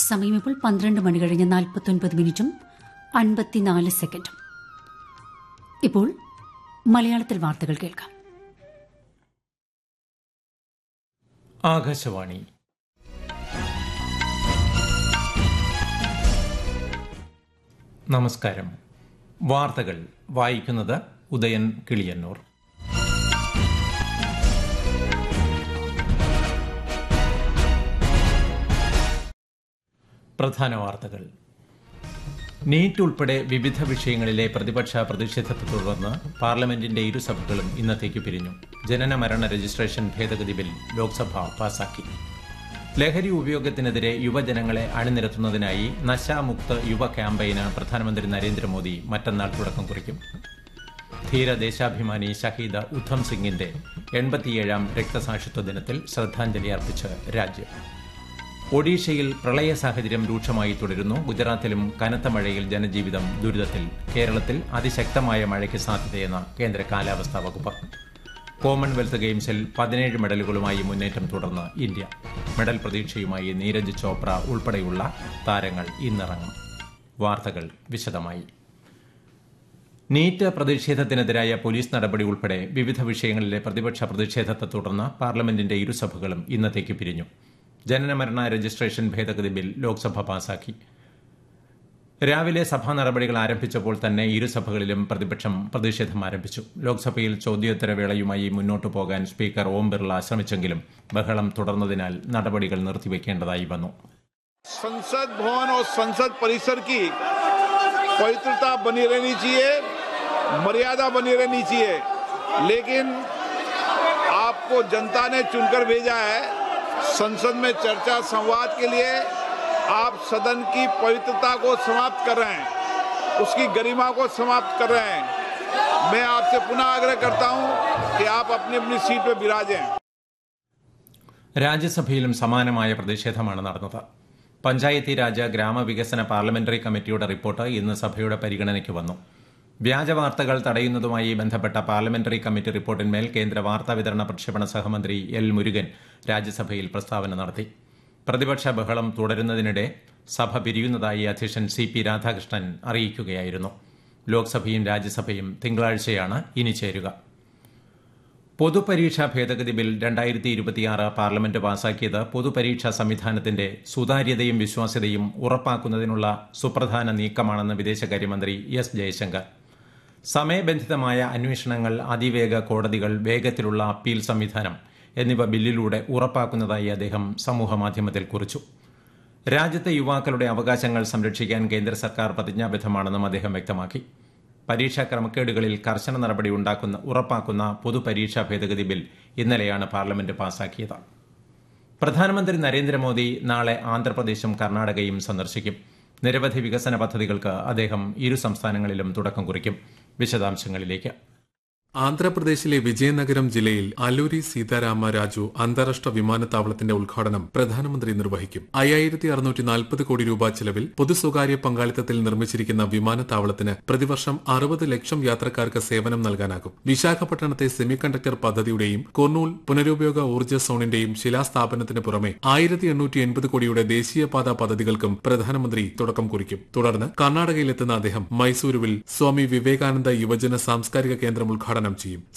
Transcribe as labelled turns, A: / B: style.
A: സമയം ഇപ്പോൾ 12 മണി കഴിഞ്ഞ് 49 മിനിറ്റും 54 സെക്കൻഡും. ഇപ്പോൾ മലയാളത്തിൽ വാർത്തകൾ കേൾക്കാം.
B: ആകാശവാണി. നമസ്കാരം. വാർത്തകൾ വായിക്കുന്നത് ഉദയൻ കിളിയന്നൂർ. പ്രധാന വാർത്തകൾ. നീറ്റ് ഉൾപ്പെടെ വിവിധ വിഷയങ്ങളിലെ പ്രതിപക്ഷ പ്രതിഷേധത്തെ തുടർന്ന് പാർലമെന്റിന്റെ ഇരുസഭകളും ഇന്നത്തേക്ക് പിരിഞ്ഞു. ജനന മരണ രജിസ്ട്രേഷൻ ഭേദഗതി ബിൽ ലോക്സഭ പാസാക്കി. ലഹരി ഉപയോഗത്തിനെതിരെ യുവജനങ്ങളെ അണിനിരത്തുന്നതിനായി നശാമുക്ത് യുവ ക്യാമ്പയിന് പ്രധാനമന്ത്രി നരേന്ദ്രമോദി മറ്റന്നാൾ തുടക്കം കുറിക്കും. ധീര ദേശാഭിമാനി ഷഹീദ് ഉദ്ധം സിംഗിന്റെ 87ാം രക്തസാക്ഷിത്വ ദിനത്തിൽ ശ്രദ്ധാഞ്ജലി അർപ്പിച്ച് രാജ്യം. ഒഡീഷയിൽ പ്രളയ സാഹചര്യം രൂക്ഷമായി തുടരുന്നു. ഗുജറാത്തിലും കനത്ത മഴയിൽ ജനജീവിതം ദുരിതത്തിൽ. കേരളത്തിൽ അതിശക്തമായ മഴയ്ക്ക് സാധ്യതയെന്ന് കേന്ദ്ര കാലാവസ്ഥാ വകുപ്പ്. കോമൺവെൽത്ത് ഗെയിംസിൽ 17 മെഡലുകളുമായി മുന്നേറ്റം തുടർന്ന് ഇന്ത്യ. മെഡൽ പ്രതീക്ഷയുമായി നീരജ് ചോപ്ര ഉൾപ്പെടെയുള്ള താരങ്ങൾ ഇന്നിറങ്ങും. വാർത്തകൾ വിശദമായി. നീറ്റ് പ്രതിഷേധത്തിനെതിരായ പോലീസ് നടപടി ഉൾപ്പെടെ വിവിധ വിഷയങ്ങളിലെ പ്രതിപക്ഷ പ്രതിഷേധത്തെ തുടർന്ന് പാർലമെന്റിന്റെ ഇരുസഭകളും ഇന്നത്തേക്ക് പിരിഞ്ഞു. ജനനമരണ രജിസ്ട്രേഷൻ ഭേദഗതി ബിൽ ലോക്സഭ പാസാക്കി. രാവിലെ സഭാ നടപടികൾ ആരംഭിച്ചപ്പോൾ തന്നെ ഇരുസഭകളിലും പ്രതിപക്ഷം പ്രതിഷേധം ആരംഭിച്ചു. ലോക്സഭയിൽ ചോദ്യോത്തരവേളയുമായി മുന്നോട്ടു പോകാൻ സ്പീക്കർ ഓം ബിർള ശ്രമിച്ചെങ്കിലും ബഹളം തുടർന്നതിനാൽ നടപടികൾ നിർത്തിവെക്കേണ്ടതായി വന്നു.
C: संसद भवन और संसद परिसर की पवित्रता बनी रहनी चाहिए, मर्यादा बनी रहनी चाहिए, लेकिन आपको जनता ने चुनकर भेजा है संसद में चर्चा संवाद के लिए. आप सदन की पवित्रता को समाप्त कर रहे हैं, उसकी गरिमा को समाप्त कर रहे हैं. मैं आपसे पुनः आग्रह करता हूं कि आप अपनी अपनी सीट पर विराजें.
B: രാജ്യസഭയിലും സമാനമായ പ്രതിഷേധമാണ് നടന്നത്. പഞ്ചായത്തി രാജ് ഗ്രാമവികസന പാർലമെന്ററി കമ്മിറ്റിയുടെ റിപ്പോർട്ട് ഇന്ന് സഭയുടെ പരിഗണനയ്ക്ക് വന്നു. വ്യാജവാർത്തകൾ തടയുന്നതുമായി ബന്ധപ്പെട്ട പാർലമെന്ററി കമ്മിറ്റി റിപ്പോർട്ടിന്മേൽ കേന്ദ്ര വാർത്താവിതരണ പ്രക്ഷേപണ സഹമന്ത്രി എൽ മുരുകൻ രാജ്യസഭയിൽ പ്രസ്താവന നടത്തി. പ്രതിപക്ഷ ബഹളം തുടരുന്നതിനിടെ സഭ പിരിയുന്നതായി അധ്യക്ഷൻ CP രാധാകൃഷ്ണൻ അറിയിക്കുകയായിരുന്നു. ലോക്സഭയും രാജ്യസഭയും തിങ്കളാഴ്ചയാണ് ഇനി ചേരുക. പൊതുപരീക്ഷാ ഭേദഗതി ബിൽ 2026 പാർലമെന്റ് പാസാക്കിയത് പൊതുപരീക്ഷാ സംവിധാനത്തിന്റെ സുതാര്യതയും വിശ്വാസ്യതയും ഉറപ്പാക്കുന്നതിനുള്ള സുപ്രധാന നീക്കമാണെന്ന് വിദേശകാര്യമന്ത്രി എസ് ജയശങ്കർ. സമയബന്ധിതമായ അന്വേഷണങ്ങൾ, അതിവേഗ കോടതികൾ, വേഗത്തിലുള്ള അപ്പീൽ സംവിധാനം എന്നിവ ബില്ലിലൂടെ ഉറപ്പാക്കുന്നതായി അദ്ദേഹം സമൂഹമാധ്യമത്തിൽ കുറിച്ചു. രാജ്യത്തെ യുവാക്കളുടെ അവകാശങ്ങൾ സംരക്ഷിക്കാൻ കേന്ദ്ര സർക്കാർ പ്രതിജ്ഞാബദ്ധമാണെന്നും അദ്ദേഹം വ്യക്തമാക്കി. പരീക്ഷാ ക്രമക്കേടുകളിൽ കർശന നടപടി ഉറപ്പാക്കുന്ന പൊതുപരീക്ഷാ ഭേദഗതി ബിൽ ഇന്നലെയാണ് പാർലമെന്റ് പാസാക്കിയത്. പ്രധാനമന്ത്രി നരേന്ദ്രമോദി നാളെ ആന്ധ്രാപ്രദേശും കർണാടകയും സന്ദർശിക്കും. നിരവധി വികസന പദ്ധതികൾക്ക് അദ്ദേഹം ഇരു സംസ്ഥാനങ്ങളിലും തുടക്കം കുറിക്കും. വിശദാംശങ്ങളിലേക്ക്.
D: ആന്ധ്രാപ്രദേശിലെ വിജയനഗരം ജില്ലയിൽ അല്ലൂരി സീതാരാമ രാജു അന്താരാഷ്ട്ര വിമാനത്താവളത്തിന്റെ ഉദ്ഘാടനം പ്രധാനമന്ത്രി നിർവഹിക്കും. 5640 കോടി രൂപ ചെലവിൽ പൊതു സ്വകാര്യ പങ്കാളിത്തത്തിൽ നിർമ്മിച്ചിരിക്കുന്ന വിമാനത്താവളത്തിന് പ്രതിവർഷം 60 ലക്ഷം യാത്രക്കാർക്ക് സേവനം നൽകാനാകും. വിശാഖപട്ടണത്തെ സെമി കണ്ടക്ടർ പദ്ധതിയുടെയും കുർണൂൽ പുനരുപയോഗ ഊർജ്ജ സോണിന്റെയും ശിലാസ്ഥാപനത്തിന് പുറമെ 1880 കോടിയുടെ ദേശീയപാത പദ്ധതികൾക്കും പ്രധാനമന്ത്രി തുടക്കം കുറിക്കും. തുടർന്ന് കർണാടകയിലെത്തുന്ന അദ്ദേഹം മൈസൂരുവിൽ സ്വാമി വിവേകാനന്ദ യുവജന സാംസ്കാരിക കേന്ദ്രം ഉദ്ഘാടനം ചെയ്യും.